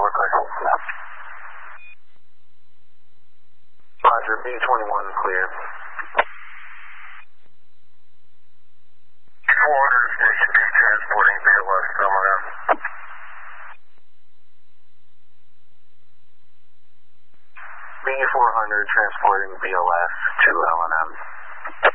we're clear. Roger, B21 clear. 400 Station B, transporting BLS to LNM. B400 transporting BLS to LNM.